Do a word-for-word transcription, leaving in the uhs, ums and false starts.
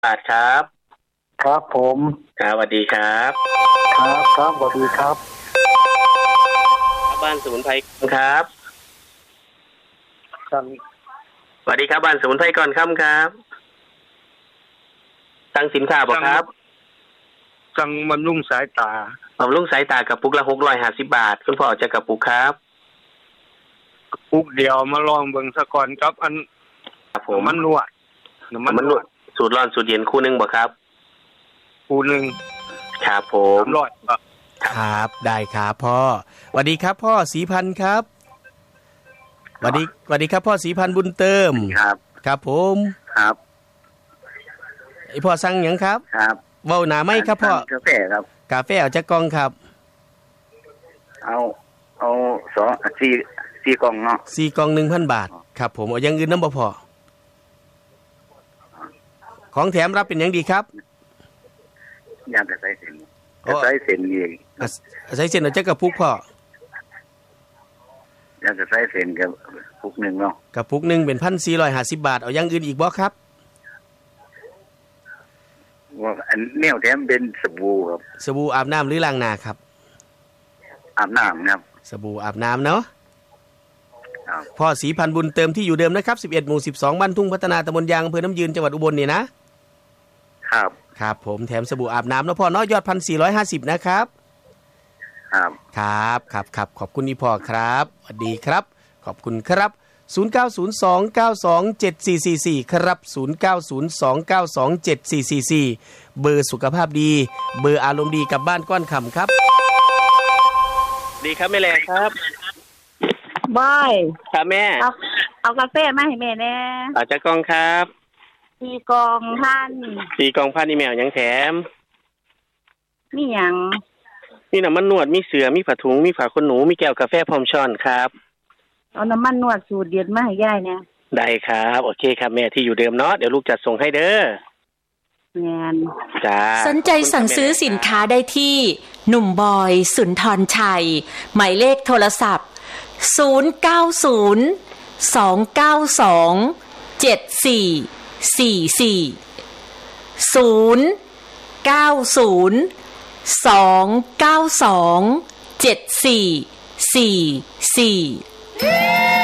บาทครับครับผมครับสวัสดีครับครับครับสวัสดีครับบ้านสมุนไพรครับสวัสดีครับบ้านสมุนไพรก่อนค่ำครับสั่งสินค้าบ่ครับสั่งบำรุงสายตาบำรุงสายตากระปุกละหกร้อยห้าสิบบาทคุณพ่อจะกระปุกครับกระปุกเดียวมาลองเบิ่งซะก่อนครับอันครับผมมันนวดมันนวดสูตรร้อนสูตรเย็นคู่นึงบ่ครับคู่นึงครับผมร้อยครับได้ครับพ่อสวัสดีครับพ่อศรีพันธ์ครับสวัสดีสวัสดีครับพ่อศรีพันธ์บุญเติมครับครับผมครับไอพ่อสั่งหยังครับครับเว้าหนาไหมครับพ่อกาแฟครับกาแฟเอาจักกล่องครับเอาเอาสองสี่สี่กล่องเนาะสี่กล่อง หนึ่งพัน บาทครับผมเอาอย่างอื่นนำบ่พอของแถมรับเป็นหยังดีครับอยากจะใส่เส้นจะใส่เส้นเองใส่เส้นเอาจักกระปุกพ่ออยากจะใส่เส้นกับปุกนึงเนาะกระปุกนึงเป็น หนึ่งพันสี่ร้อยห้าสิบ บาทเอาอย่างอื่นอีกบ่ครับว่าอันแนวแถมเป็นสบู่ครับสบู่อาบน้ำหรือล้างหน้าครับอาบน้ำครับสบู่อาบน้ำเนาะพ่อศรีพันธ์บุญเติมที่อยู่เดิมนะครับสิบเอ็ดหมู่สิบสองบ้านทุ่งพัฒนาตำบลยางอำเภอน้ำยืนจังหวัดอุบลนี่นะครับครับผมแถมสบู่อาบน้ำเนาะพ่อเนาะยอด หนึ่งพันสี่ร้อยห้าสิบ นะครับครับครับครับครับขอบคุณนี่พ่อครับสวัสดีครับขอบคุณครับศูนย์ เก้า ศูนย์ สอง เก้า สอง เจ็ด สี่ สี่ สี่ครับศูนย์ เก้า ศูนย์ สอง เก้า สอง เจ็ด สี่ สี่ สี่เบอร์สุขภาพดีเบอร์อารมณ์ดีกับบ้านก้อนคำครับดีครับแม่แรงครับบอยครับแม่เอาเอากาแฟมาให้แม่แน่เอาจักกล่องครับสี่กล่องพันสี่กล่องพันนี่แมวยังแถมมีหยังมีน้ำมันนวดมีเสือมีผ้าถุงมีผ้าขนหนูมีแก้วกาแฟพร้อมช้อนครับเอาน้ำมันนวดสูตรเด็ดมาให้ยายเนี่ยได้ครับโอเคครับแม่ที่อยู่เดิมเนาะเดี๋ยวลูกจัดส่งให้เด้องานจ้าสนใจสั่งซื้อสินค้าได้ที่หนุ่มบอยสุนทรชัยหมายเลขโทรศัพท์ศูนย์ เก้า ศูนย์ สอง เก้า สอง เจ็ด สี่ สี่ สี่ ศูนย์ เก้า ศูนย์ สอง เก้า สอง เจ็ด สี่ สี่ สี่